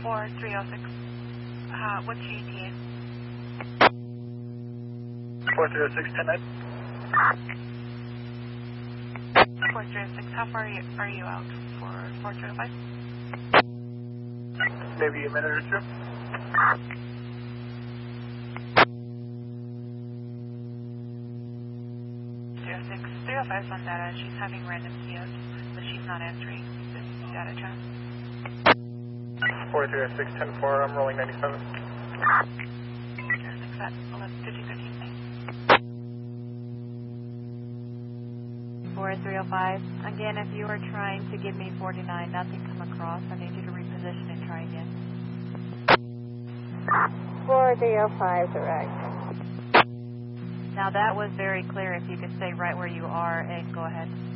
4306. What's your ETA? 4306, 10-9. 4306, how far are you out for 4305? Maybe a minute or two. 305's on data. She's having random COs, but she's not answering this data chat. 4306, 10-4, I'm rolling 97. 4306 at 15:15. 4305. Again, if you are trying to give me 49, nothing come across. I need you to reposition and try again. 4305, direct. Now that was very clear. If you could stay right where you are and go ahead.